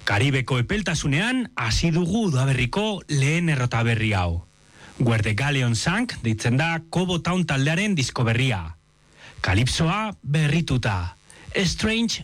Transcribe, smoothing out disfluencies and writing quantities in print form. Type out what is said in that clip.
Karibeko epeltasunean hasi dugu udaberriko lehen errota berri hau. Where the Galleon Sank deitzen da Kobo Town taldearen disko berria. Kalipsoa berrituta. Strange